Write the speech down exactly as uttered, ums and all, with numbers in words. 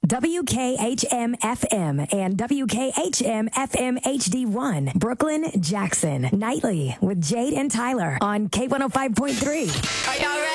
W K H M F M and W K H M F M H D one, Brooklyn, Jackson. Nightly with Jade and Tyler on K one oh five point three. Are y'all ready?